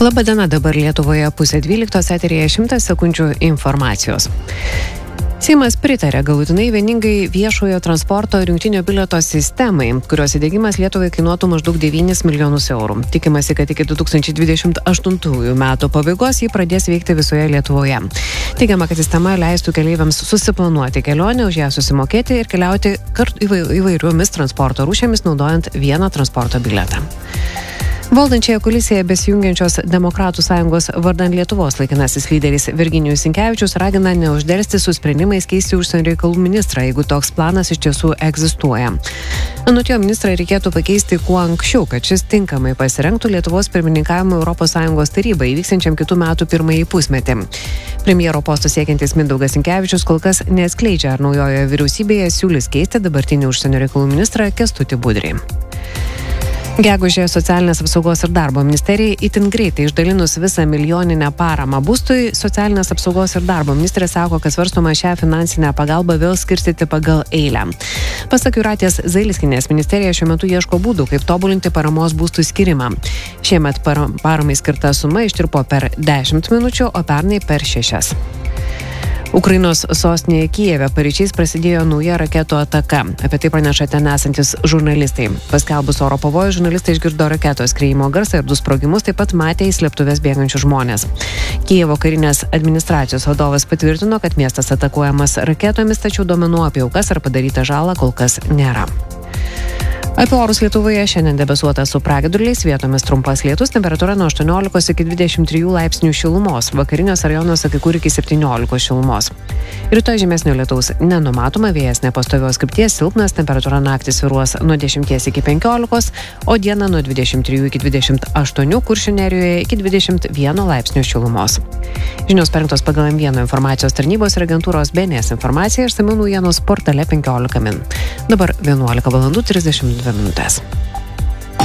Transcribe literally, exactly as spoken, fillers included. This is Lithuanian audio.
Labadiena, dabar Lietuvoje pusė dvyliktos, eteryje šimtas sekundžių informacijos. Seimas pritarė galutinai vieningai viešojo transporto ir jungtinio bilieto sistemai, kurios įdiegimas Lietuvai kainuotų maždaug devynis milijonus eurų. Tikimasi, kad iki du tūkstančiai dvidešimt aštuntųjų metų pabaigos jį pradės veikti visoje Lietuvoje. Teigiama, kad sistema leistų keleiviams susiplanuoti kelionę, už ją susimokėti ir keliauti kartu įvairiomis transporto rūšėmis, naudojant vieną transporto bilietą. Valdančiąją koaliciją besijungiančios Demokratų sąjungos vardan Lietuvos laikinasis lyderis Virginijus Sinkevičius ragina neuždelsti su sprendimais keisti užsienio reikalų ministrą, jeigu toks planas iš tiesų egzistuoja. Anot jo, ministrą reikėtų pakeisti kuo anksčiau, kad šis tinkamai pasirengtų Lietuvos pirmininkavimo Europos Sąjungos tarybai vyksiančiam kitų metų pirmąjį pusmetį. Premjero posto siekiantis Mindaugas Sinkevičius kol kas neatskleidžia, ar naujojoje vyriausybėje siūlys keisti dabartinį užsienio reikalų ministrą Kęstutį Budrį. Gegužę Socialinės apsaugos ir darbo ministerijai itin greitai išdalinus visą milijoninę paramą būstui, Socialinės apsaugos ir darbo ministrė sako, kad svarstoma šią finansinę pagalbą vėl skirstyti pagal eilę. Pasak Jūratės Zailskienės, ministerija šiuo metu ieško būdų, kaip tobulinti paramos būstų skirimą. Šiemet paramai skirta suma ištirpo per dešimt minučių, o pernai per šešias. Ukrainos sostinėje Kijeve paryčiais prasidėjo nauja raketų ataka. Apie tai praneša ten esantis žurnalistai. Paskelbus oro pavojų, žurnalistai išgirdo raketos skriejimo garsą ir du sprogimus, taip pat matė į slėptuves bėgančius žmonės. Kijevo karinės administracijos vadovas patvirtino, kad miestas atakuojamas raketomis, tačiau duomenų apie aukas ar padarytą žalą kol kas nėra. Apie orus Lietuvoje šiandien debesuota su pragiedruliais, vietomis trumpas lietus, temperatūra nuo aštuoniolikos iki dvidešimt trijų laipsnių šilumos, vakariniuose rajonuose kai kur iki septyniolikos šilumos. Rytoj žymesnio lietaus nenumatoma, vėjas nepastovios krypties, silpnas, temperatūra naktį svyruos nuo dešimties iki penkiolikos, o dieną nuo dvidešimt trijų iki dvidešimt aštuonių, Kuršių nerijoje iki dvidešimt vieno laipsnio šilumos. Žinios parengtos pagal M vienas informacijos tarnybos ir agentūros B N S informaciją, išsamių naujienos portale penkiolika min. Dabar vienuolika valandų trisdešimt dvi minutės.